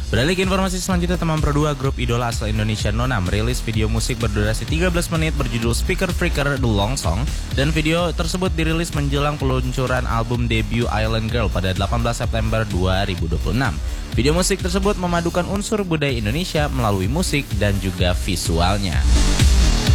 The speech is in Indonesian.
Beralih ke informasi selanjutnya, teman Pro 2 grup idola asal Indonesia Nona merilis video musik berdurasi 13 menit berjudul Speaker Freaker The Long Song, dan video tersebut dirilis menjelang peluncuran album debut Island Girl pada 18 September 2026. Video musik tersebut memadukan unsur budaya Indonesia melalui musik dan juga visualnya.